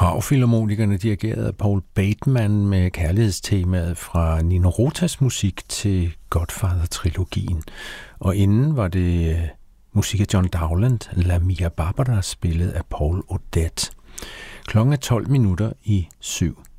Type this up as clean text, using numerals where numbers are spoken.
Prag-filharmonikerne dirigeret af Paul Bateman med kærlighedstemaet fra Nino Rotas musik til Godfather-trilogien. Og inden var det musik af John Dowland, La Mia Barbara, spillet af Paul Odette. Klokken er 12 minutter i 7.